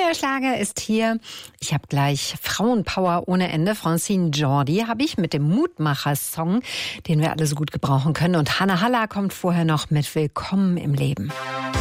neuer Schlager ist hier. Ich habe gleich Frauenpower ohne Ende. Francine Jordi habe ich mit dem Mutmacher-Song, den wir alle so gut gebrauchen können. Und Hannah Haller kommt vorher noch mit Willkommen im Leben.